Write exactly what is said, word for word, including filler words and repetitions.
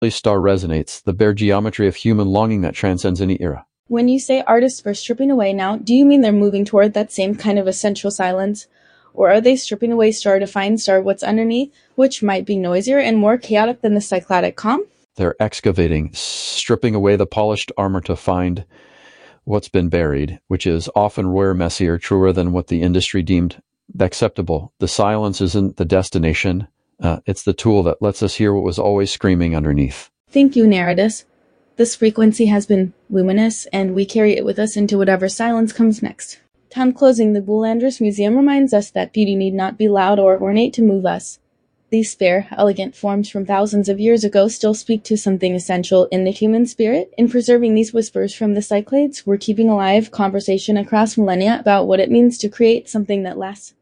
star resonates, the bare geometry of human longing that transcends any era. When you say artists are stripping away now, do you mean they're moving toward that same kind of essential silence? Or are they stripping away star to find star what's underneath, which might be noisier and more chaotic than the cycladic calm? They're excavating, stripping away the polished armor to find what's been buried, which is often rawer, messier, truer than what the industry deemed acceptable. The silence isn't the destination. Uh, it's the tool that lets us hear what was always screaming underneath. Thank you, Nereidus. This frequency has been luminous, and we carry it with us into whatever silence comes next. Town closing, the Boulanders Museum reminds us that beauty need not be loud or ornate to move us. These spare, elegant forms from thousands of years ago still speak to something essential in the human spirit. In preserving these whispers from the Cyclades, we're keeping alive conversation across millennia about what it means to create something that lasts.